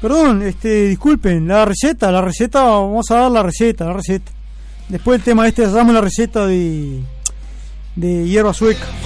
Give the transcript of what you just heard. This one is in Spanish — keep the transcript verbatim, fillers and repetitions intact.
Perdón, este, disculpen, la receta, la receta, vamos a dar la receta, la receta. Después el tema este, damos la receta de, de hierba sueca.